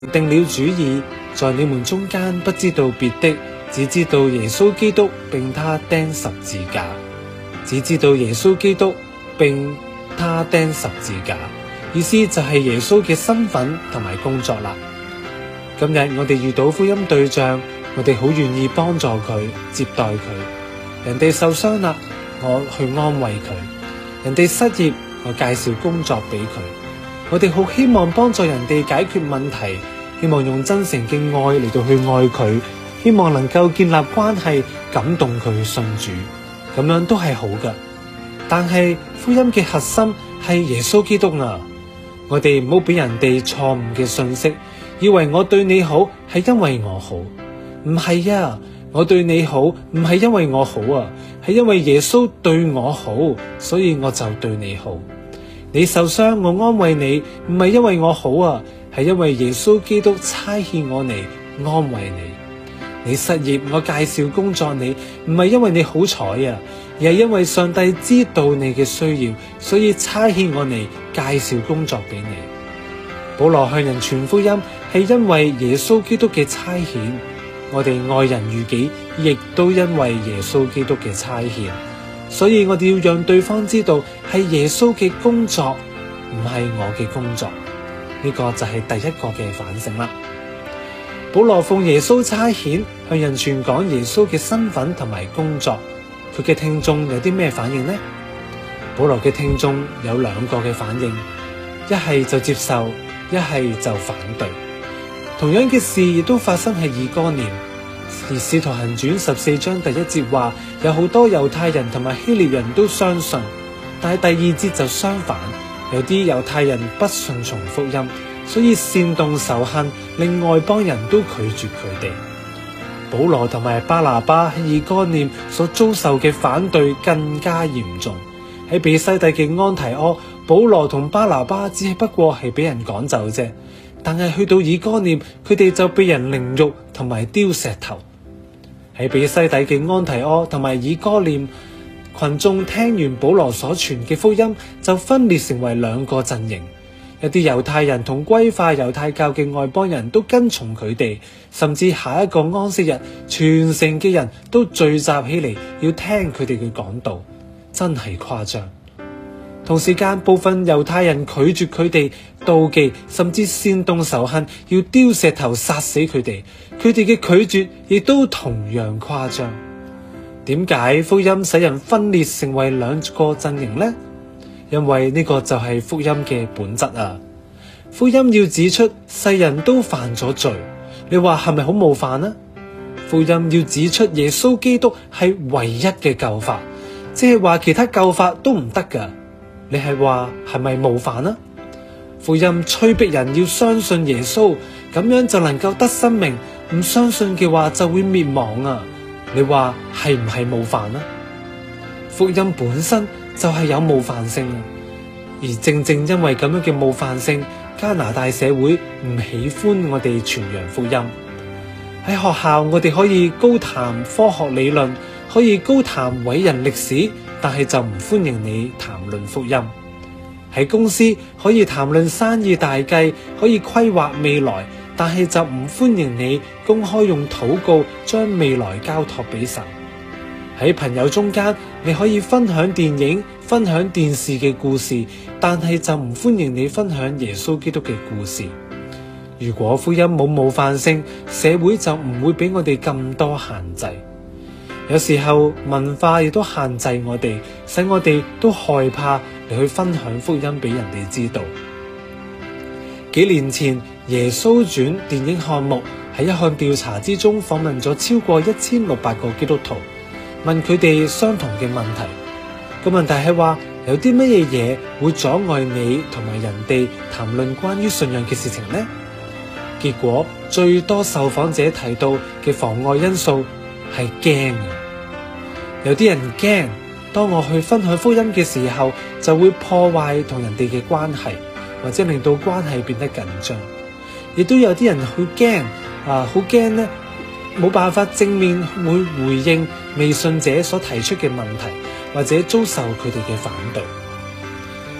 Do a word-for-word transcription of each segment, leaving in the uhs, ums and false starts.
定了主意，在你們中間不知道別的，只知道耶穌基督並他釘十字架，只知道耶穌基督並他釘十字架，意思就係耶穌嘅身份同埋工作啦。今日我哋遇到福音對象，我哋好願意幫助佢，接待佢。人哋受傷啦，我去安慰佢；人哋失業，我介紹工作俾佢。我哋好希望幫助人哋解決問題，希望用真誠嘅愛嚟到去愛佢，希望能夠建立關係，感動佢信主，咁樣都係好嘅。但係福音嘅核心係耶穌基督啊！我哋唔好俾人哋錯誤嘅信息，以為我對你好係因為我好，唔係啊！我對你好唔係因為我好啊，係因為耶穌對我好，所以我就對你好。你受傷，我安慰你，唔係因為我好啊，係因為耶穌基督差遣我嚟安慰你。你失業，我介紹工作你，唔係因為你好彩啊，而係因為上帝知道你嘅需要，所以差遣我嚟介紹工作俾你。保羅向人傳福音，係因為耶穌基督嘅差遣。我哋愛人如己，亦都因為耶穌基督嘅差遣。所以我哋要讓對方知道係耶穌嘅工作，唔係我嘅工作。呢個就係第一個嘅反省啦。保羅奉耶穌差遣，向人傳講耶穌嘅身份同埋工作。佢嘅聽眾有啲咩反應呢？保羅嘅聽眾有兩個嘅反應，一係就接受，一係就反對。同樣嘅事亦都發生喺以哥念，而使徒行傳十四章第一節話，有好多猶太人同埋希臘人都相信，但係第二節就相反，有啲猶太人不順從福音，所以煽動仇恨，令外邦人都拒絕佢哋。保羅同埋巴拿巴喺以哥念所遭受嘅反對更加嚴重。喺彼西底嘅安提阿，保羅同巴拿巴只係不過係俾人趕走啫，但係去到以哥念，佢哋就被人凌辱同埋丟石頭。喺彼西底嘅安提阿同埋以哥念，群眾聽完保羅所傳嘅福音，就分裂成為兩個陣營。一啲猶太人同歸化猶太教嘅外邦人都跟從佢哋，甚至下一個安息日，全城嘅人都聚集起嚟要聽佢哋嘅講道，真係誇張。同時間，部分猶太人拒絕佢哋，妒忌甚至煽動仇恨，要丟石頭殺死佢哋。佢哋嘅拒絕亦都同樣誇張。點解福音使人分裂成為兩個陣營呢？因為呢個就係福音嘅本質啊！福音要指出世人都犯咗罪，你話係咪好冒犯呢？福音要指出耶穌基督係唯一嘅救法，即係話其他救法都唔得噶。你係話係咪冒犯呢？福音催逼人要相信耶穌，咁樣就能夠得生命，唔相信嘅話就會滅亡啊！你話係唔係冒犯呢？福音本身就係有冒犯性，而正正因為咁樣嘅冒犯性，加拿大社會唔喜歡我哋傳揚福音。喺學校我哋可以高談科學理論，可以高談偉人歷史，但係就唔歡迎你談論福音。喺公司可以談論生意大計，可以規劃未來，但係就唔歡迎你公開用禱告將未來交託俾神。喺朋友中間，你可以分享電影、分享電視嘅故事，但係就唔歡迎你分享耶穌基督嘅故事。如果福音冇冒犯性，社會就唔會俾我哋咁多限制。有時候文化亦都限制我哋，使我哋都害怕嚟去分享福音俾人哋知道。幾年前，耶穌傳電影項目喺一項調查之中訪問咗超過一千六百個基督徒，問佢哋相同嘅問題。個問題係話，有啲乜嘢嘢會阻礙你同埋人哋談論關於信仰嘅事情呢？結果最多受訪者提到嘅妨礙因素係驚。有啲人驚，當我去分享福音嘅時候，就會破壞同人哋嘅關係，或者令到關係變得緊張。亦都有啲人好驚，啊，好驚呢，冇辦法正面會回應未信者所提出嘅問題，或者遭受佢哋嘅反對。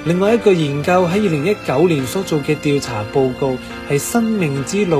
另外一個研究喺二零一九年所做嘅調查報告係生命之路